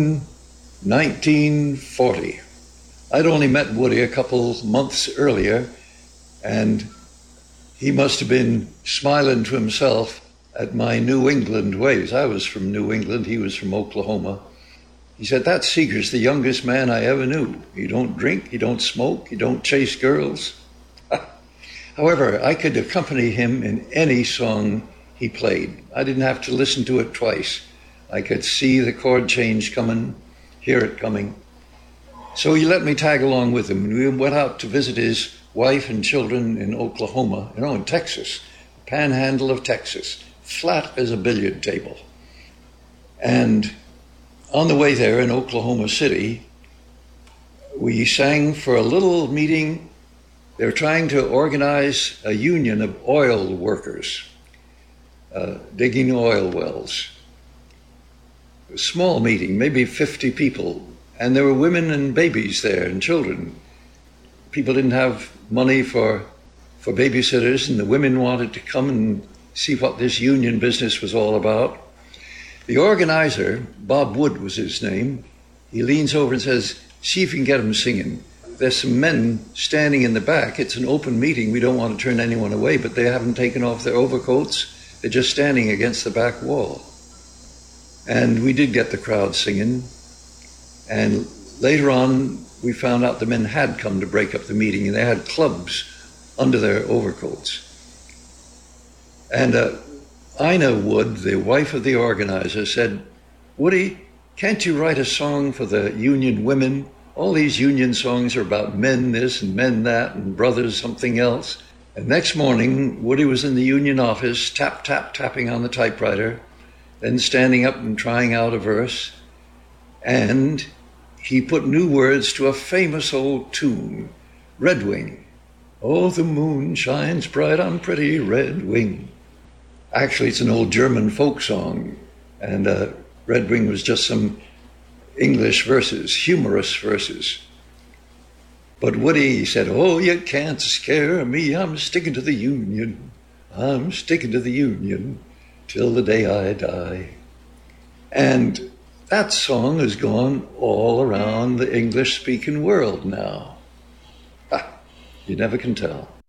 1940. I'd only met Woody a couple months earlier, and he must have been smiling to himself at my New England ways. I was from New England, he was from Oklahoma. He said, "That Seeger's the youngest man I ever knew. He don't drink, he don't smoke, he don't chase girls." However, I could accompany him in any song he played. I didn't have to listen to it twice. I could see the chord change coming, hear it coming. So he let me tag along with him, and we went out to visit his wife and children in Oklahoma, in Texas, panhandle of Texas, flat as a billiard table. And on the way there in Oklahoma City, we sang for a little meeting. They're trying to organize a union of oil workers, digging oil wells. A small meeting, maybe 50 people, and there were women and babies there and children. People didn't have money for babysitters, and the women wanted to come and see what this union business was all about. The organizer, Bob Wood was his name, he leans over and says, "See if you can get them singing. There's some men standing in the back. It's an open meeting. We don't want to turn anyone away, but they haven't taken off their overcoats. They're just standing against the back wall." And we did get the crowd singing. And later on, we found out the men had come to break up the meeting, and they had clubs under their overcoats. And Ina Wood, the wife of the organizer, said, "Woody, can't you write a song for the union women? All these union songs are about men this and men that and brothers something else." And next morning, Woody was in the union office, tap, tap, tapping on the typewriter, then standing up and trying out a verse. And he put new words to a famous old tune, Red Wing. "Oh, the moon shines bright on pretty Red Wing." Actually, it's an old German folk song, and Red Wing was just some English verses, humorous verses. But Woody said, "Oh, you can't scare me, I'm sticking to the union. I'm sticking to the union till the day I die." And that song has gone all around the English-speaking world now. You never can tell.